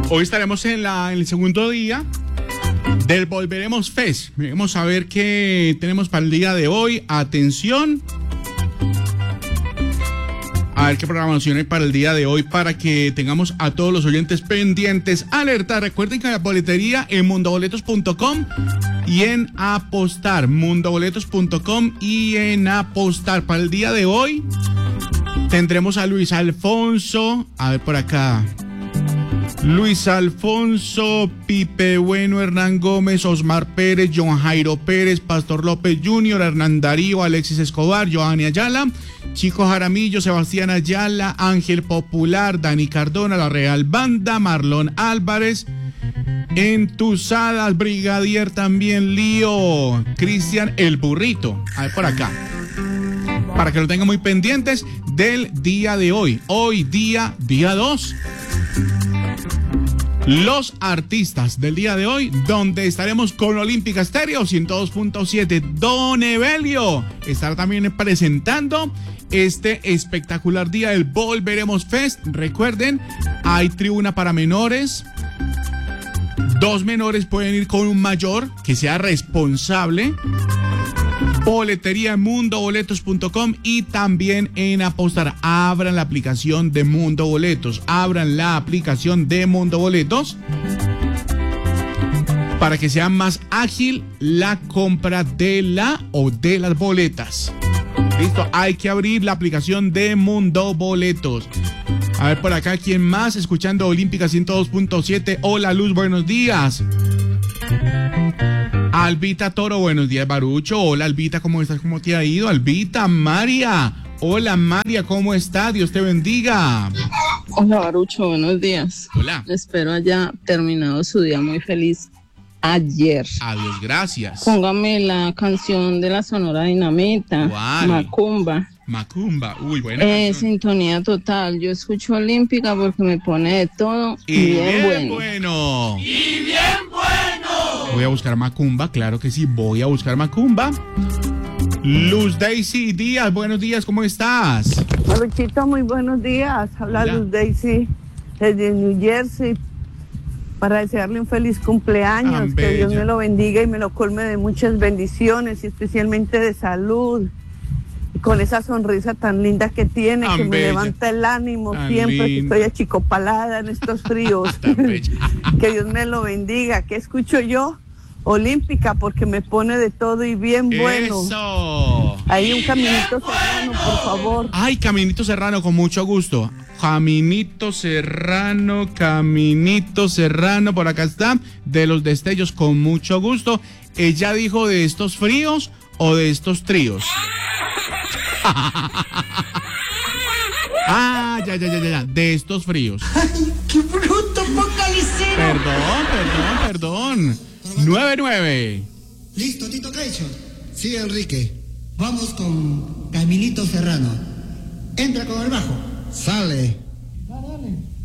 Hoy estaremos en el segundo día del Volveremos Fest. Vamos a ver qué tenemos para el día de hoy. Atención. A ver qué programación hay para el día de hoy para que tengamos a todos los oyentes pendientes. Alerta, recuerden que la boletería en mundoboletos.com y en Apostar. Mundoboletos.com y en Apostar. Para el día de hoy tendremos a Luis Alfonso. A ver por acá. Luis Alfonso, Pipe Bueno, Hernán Gómez, Osmar Pérez, John Jairo Pérez, Pastor López Jr., Hernán Darío, Alexis Escobar, Johanny Ayala, Chico Jaramillo, Sebastián Ayala, Ángel Popular, Dani Cardona, La Real Banda, Marlon Álvarez, Entusadas, Brigadier también, Lío, Cristian El Burrito. A ver por acá. Para que lo tengan muy pendientes del día de hoy. Hoy día 2. Los artistas del día de hoy, donde estaremos con Olímpica Estéreo 102.7. Don Evelio estará también presentando este espectacular día del Volveremos Fest. Recuerden, hay tribuna para menores. 2 menores pueden ir con un mayor que sea responsable. Boletería en mundoboletos.com y también en Apostar. Abran la aplicación de Mundo Boletos. Abran la aplicación de Mundo Boletos para que sea más ágil la compra de las boletas. Listo, hay que abrir la aplicación de Mundo Boletos. A ver por acá, ¿quién más? Escuchando Olímpica 102.7. Hola Luz, buenos días. Albita Toro, buenos días, Barucho. Hola, Albita, ¿cómo estás? ¿Cómo te ha ido? Albita, María. Hola, María, ¿cómo está? Dios te bendiga. Hola, Barucho, buenos días. Hola. Espero haya terminado su día muy feliz ayer. Adiós, gracias. Póngame la canción de la Sonora Dinamita. ¿Cuál? Macumba. Macumba, uy, buena canción. Sintonía total. Yo escucho Olímpica porque me pone de todo y bien bueno. Y bien bueno. Voy a buscar Macumba, claro que sí, voy a buscar Macumba. Luz Daisy Díaz, buenos días, ¿cómo estás? Baruchito, muy buenos días. Habla Luz Daisy desde New Jersey para desearle un feliz cumpleaños. Que Dios me lo bendiga y me lo colme de muchas bendiciones y especialmente de salud. Con esa sonrisa tan linda que tiene, que me levanta el ánimo siempre que estoy achicopalada en estos fríos. Que Dios me lo bendiga. ¿Qué escucho yo? Olímpica, porque me pone de todo y bien bueno. ¡Eso! Ahí un Caminito Serrano, por favor. Ay, Caminito Serrano, con mucho gusto. Caminito Serrano, por acá está, de los destellos, con mucho gusto. ¿Ella dijo de estos fríos o de estos tríos? Ah, ya, de estos fríos. ¡Ay, qué bruto, focalicero! Perdón. 99. Listo, Tito Caicho. Sí, Enrique. Vamos con Caminito Serrano. Entra con el bajo. Sale. Dale.